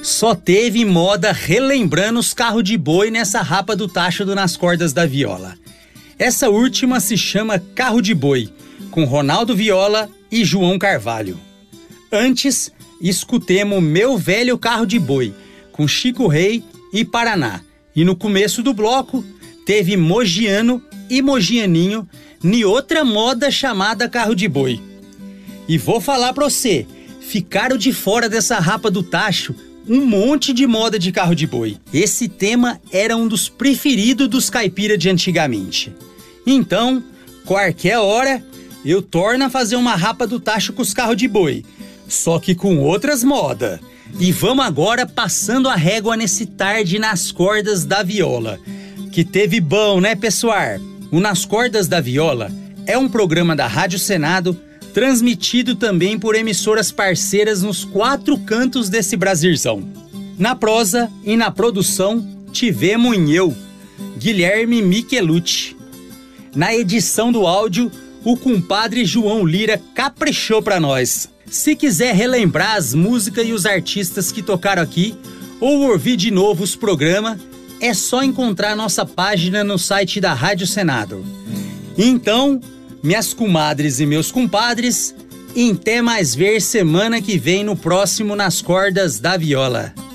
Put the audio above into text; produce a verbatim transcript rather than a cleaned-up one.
Só teve moda relembrando os carros de boi nessa rapa do tacho do Nas Cordas da Viola. Essa última se chama Carro de Boi, com Ronaldo Viola e João Carvalho. Antes, escutemos Meu Velho Carro de Boi, com Chico Rei e Paraná. E no começo do bloco, teve Mogiano e Mogianinho, em outra moda chamada Carro de Boi. E vou falar pra você, ficaram de fora dessa rapa do tacho um monte de moda de carro de boi. Esse tema era um dos preferidos dos caipira de antigamente. Então, qualquer hora, eu torno a fazer uma rapa do tacho com os carros de boi, só que com outras modas. E vamos agora passando a régua nesse tarde Nas Cordas da Viola, que teve bom, né, pessoal? O Nas Cordas da Viola é um programa da Rádio Senado, transmitido também por emissoras parceiras nos quatro cantos desse Brasilzão. Na prosa e na produção, tivemos eu, Guilherme Michelucci. Na edição do áudio, o compadre João Lira caprichou pra nós. Se quiser relembrar as músicas e os artistas que tocaram aqui, ou ouvir de novo os programas, é só encontrar nossa página no site da Rádio Senado. Então, minhas comadres e meus compadres, até mais ver semana que vem no próximo Nas Cordas da Viola.